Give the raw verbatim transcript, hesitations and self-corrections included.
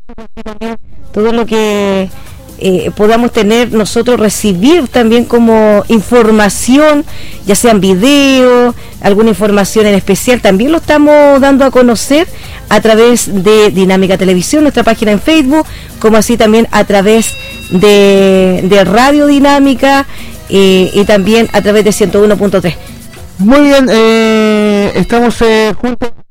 todo lo que eh, podamos tener nosotros, recibir también como información, ya sean videos, alguna información en especial, también lo estamos dando a conocer a través de Dinámica Televisión, nuestra página en Facebook, como así también a través de, de Radio Dinámica eh, y también a través de ciento uno punto tres. Muy bien, eh, estamos eh, juntos.